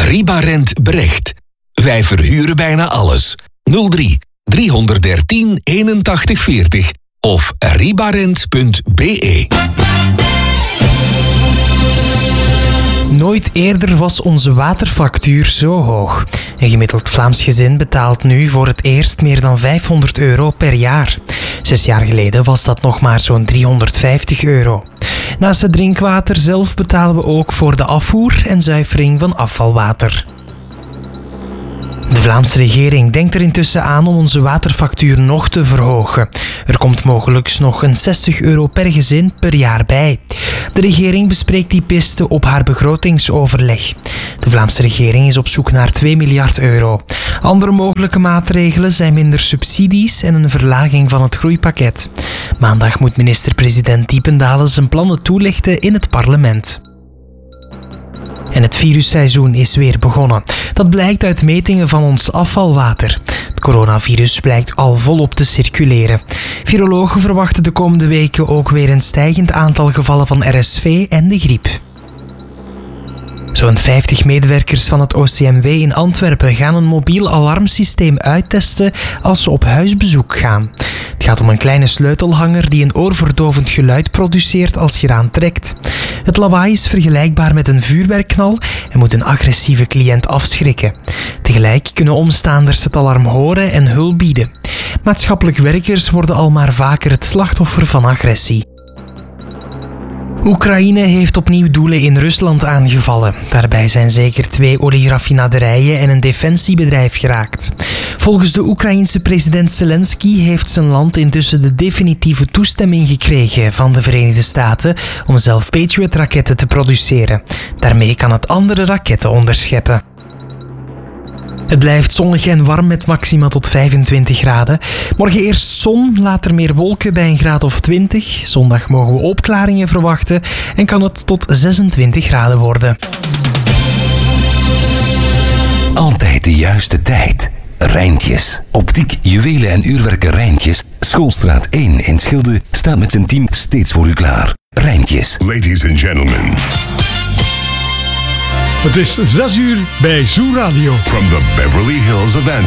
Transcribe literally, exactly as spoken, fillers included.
Ribarent Brecht. Wij verhuren bijna alles. nul drie driehonderddertien eenentachtig veertig of ribarent punt b e. Nooit eerder was onze waterfactuur zo hoog. Een gemiddeld Vlaams gezin betaalt nu voor het eerst meer dan vijfhonderd euro per jaar. Zes jaar geleden was dat nog maar zo'n driehonderdvijftig euro. Naast het drinkwater zelf betalen we ook voor de afvoer en zuivering van afvalwater. De Vlaamse regering denkt er intussen aan om onze waterfactuur nog te verhogen. Er komt mogelijk nog een zestig euro per gezin per jaar bij. De regering bespreekt die piste op haar begrotingsoverleg. De Vlaamse regering is op zoek naar twee miljard euro. Andere mogelijke maatregelen zijn minder subsidies en een verlaging van het groeipakket. Maandag moet minister-president Diependalen zijn plannen toelichten in het parlement. En het virusseizoen is weer begonnen. Dat blijkt uit metingen van ons afvalwater. Het coronavirus blijkt al volop te circuleren. Virologen verwachten de komende weken ook weer een stijgend aantal gevallen van R S V en de griep. Zo'n vijftig medewerkers van het O C M W in Antwerpen gaan een mobiel alarmsysteem uittesten als ze op huisbezoek gaan. Het gaat om een kleine sleutelhanger die een oorverdovend geluid produceert als je eraan trekt. Het lawaai is vergelijkbaar met een vuurwerkknal en moet een agressieve cliënt afschrikken. Tegelijk kunnen omstaanders het alarm horen en hulp bieden. Maatschappelijk werkers worden al maar vaker het slachtoffer van agressie. Oekraïne heeft opnieuw doelen in Rusland aangevallen. Daarbij zijn zeker twee olieraffinaderijen en een defensiebedrijf geraakt. Volgens de Oekraïense president Zelensky heeft zijn land intussen de definitieve toestemming gekregen van de Verenigde Staten om zelf Patriot-raketten te produceren. Daarmee kan het andere raketten onderscheppen. Het blijft zonnig en warm met maxima tot vijfentwintig graden. Morgen eerst zon, later meer wolken bij een graad of twintig. Zondag mogen we opklaringen verwachten en kan het tot zesentwintig graden worden. Altijd de juiste tijd. Rijntjes. Optiek, juwelen en uurwerken Rijntjes. Schoolstraat één in Schilde staat met zijn team steeds voor u klaar. Rijntjes. Ladies and gentlemen. Het is zes uur bij Zoo Radio. From the Beverly Hills of Antwerp.